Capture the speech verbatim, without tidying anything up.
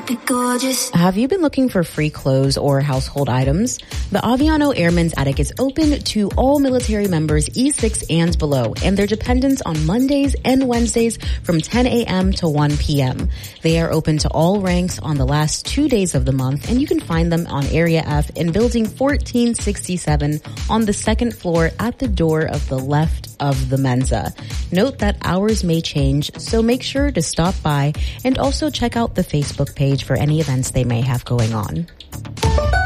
be gorgeous. Have you been looking for free clothes or household items? The Aviano Airman's Attic is open to all military members E six and below and their dependents on Mondays and Wednesdays from ten a.m. to one p.m. They are open to all ranks on the last two days of the month, and you can find them on Area F in Building fourteen sixty-seven on the second floor at the door of the left of the Mensa. Note that hours may change, so make sure to stop by and also check out the Facebook page for any events they may have going on.